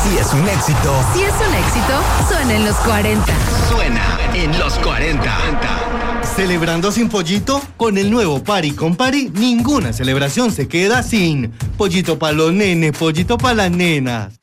Si es un éxito. Si es un éxito, suena en los 40. Suena en los 40. ¿Celebrando sin pollito? Con el nuevo Pari con Pari, ninguna celebración se queda sin. Pollito para los nenes, pollito para las nenas.